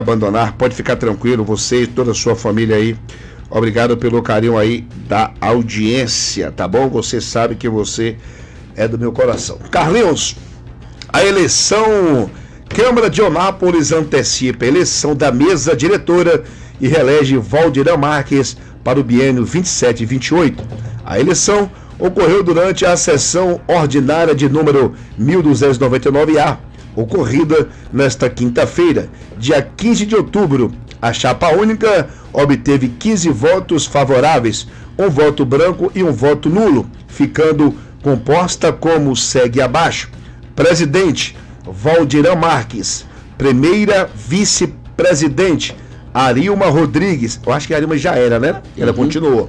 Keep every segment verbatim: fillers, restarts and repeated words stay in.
abandonar, pode ficar tranquilo, você e toda a sua família aí. Obrigado pelo carinho aí da audiência, tá bom? Você sabe que você é do meu coração. Carlinhos, a eleição Câmara de Onápolis antecipa a eleição da mesa diretora e reelege Valdirã Marques para o biênio vinte e sete e vinte e oito. A eleição ocorreu durante a sessão ordinária de número mil duzentos e noventa e nove A, ocorrida nesta quinta-feira, dia quinze de outubro. A chapa única obteve quinze votos favoráveis, um voto branco e um voto nulo, ficando composta como segue abaixo: presidente, Valdirã Marques; primeira vice-presidente, Arilma Rodrigues. Eu acho que a Arilma já era, né? Ela uhum. continuou.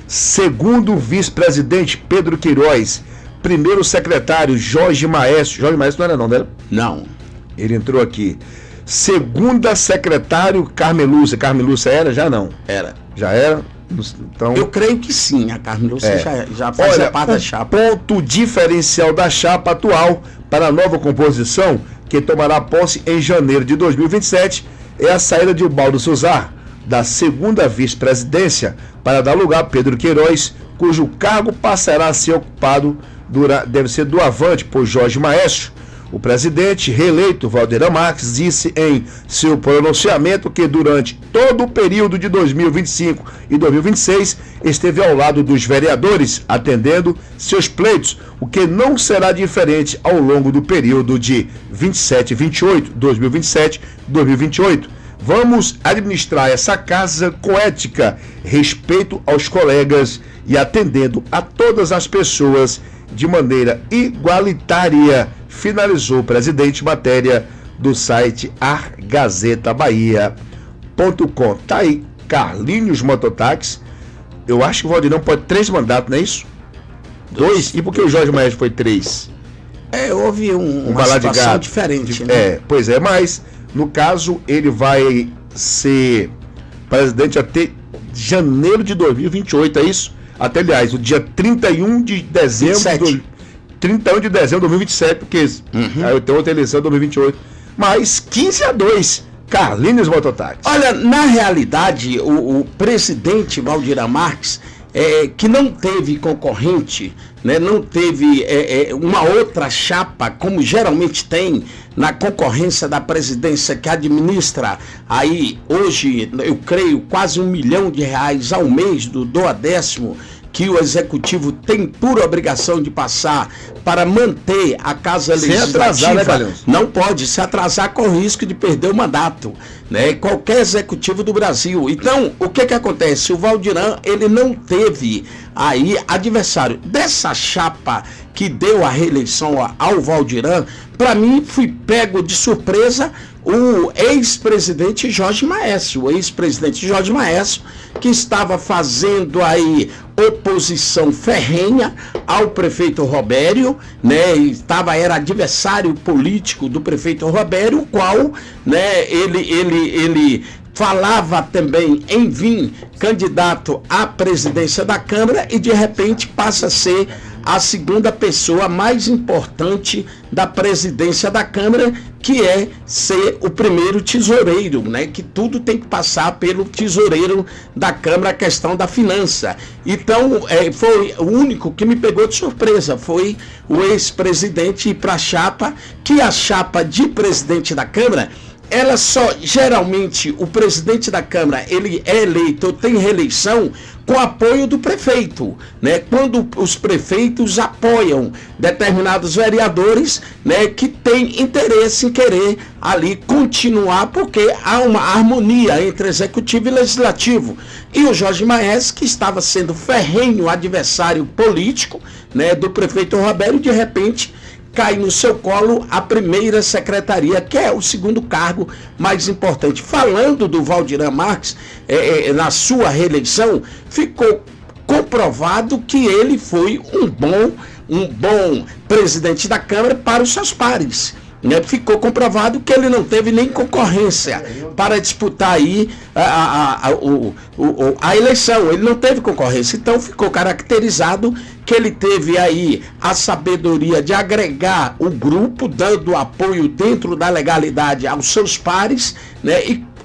Segundo vice-presidente, Pedro Queiroz. Primeiro secretário, Jorge Maestro. Jorge Maestro não era não, né? Não. Ele entrou aqui. Segunda secretário, Carmelúcia. Carmelúcia era? Já não. Era. Já era? Então, eu creio que sim, a Carmelúcia é. já, já fazia Olha, parte da chapa. Ponto diferencial da chapa atual para a nova composição, que tomará posse em janeiro de dois mil e vinte e sete, é a saída de Ubaldo Souzar da segunda vice-presidência para dar lugar a Pedro Queiroz, cujo cargo passará a ser ocupado, dura, deve ser doavante por Jorge Maestro. O presidente reeleito, Valdirã Marques, disse em seu pronunciamento que durante todo o período de dois mil e vinte e cinco e dois mil e vinte e seis esteve ao lado dos vereadores, atendendo seus pleitos, o que não será diferente ao longo do período de vinte e sete e vinte e oito, dois mil e vinte e sete e dois mil e vinte e oito. Vamos administrar essa casa com ética, respeito aos colegas e atendendo a todas as pessoas de maneira igualitária, finalizou o presidente, matéria do site ar gazeta bahia ponto com. Tá aí, Carlinhos Mototáxi. Eu acho que o Valdirã pode três mandatos, não é isso? Dois? Dois. E por que o Jorge Maestro foi três? É, houve um, uma situação diferente, né? É, pois é, mas no caso ele vai ser presidente até janeiro de dois mil e vinte e oito, é isso? Até, aliás, o dia trinta e um de dezembro do, trinta e um de dezembro de dois mil e vinte e sete, porque uhum. aí eu tenho outra eleição em dois mil e vinte e oito. Mas quinze a dois, Carlinhos Mototáxi. Olha, na realidade, o, o presidente Valdirã Marques, é, que não teve concorrente, né, não teve é, é, uma outra chapa, como geralmente tem na concorrência da presidência, que administra aí hoje, eu creio, quase um milhão de reais ao mês do doadécimo, que o executivo tem por obrigação de passar para manter a casa legislativa. Sem atrasar, né, não pode se atrasar, com risco de perder o mandato, né? Qualquer executivo do Brasil. Então, o que que acontece? O Valdirã, ele não teve aí adversário dessa chapa que deu a reeleição ao Valdirã. Para mim, fui pego de surpresa o ex-presidente Jorge Maestro, o ex-presidente Jorge Maestro, que estava fazendo aí oposição ferrenha ao prefeito Robério, né? Estava, era adversário político do prefeito Robério, o qual, né, ele, ele, ele falava também em vir candidato à presidência da Câmara e de repente passa a ser a segunda pessoa mais importante da presidência da Câmara, que é ser o primeiro tesoureiro, né? Que tudo tem que passar pelo tesoureiro da Câmara, a questão da finança. Então, é, foi o único que me pegou de surpresa, foi o ex-presidente ir para a chapa, que a chapa de presidente da Câmara, ela só, geralmente, o presidente da Câmara, ele é eleito, tem reeleição com apoio do prefeito, né? Quando os prefeitos apoiam determinados vereadores, né, que têm interesse em querer ali continuar, porque há uma harmonia entre executivo e legislativo. E o Jorge Maestro, que estava sendo ferrenho adversário político, né, do prefeito Robério, de repente cai no seu colo a primeira secretaria, que é o segundo cargo mais importante. Falando do Valdirã Marques, é, é, na sua reeleição, ficou comprovado que ele foi um bom, um bom presidente da Câmara para os seus pares. Né? Ficou comprovado que ele não teve nem concorrência para disputar aí a, a, a, o, o, a eleição. Ele não teve concorrência, então ficou caracterizado que ele teve aí a sabedoria de agregar o grupo, dando apoio dentro da legalidade aos seus pares, né? E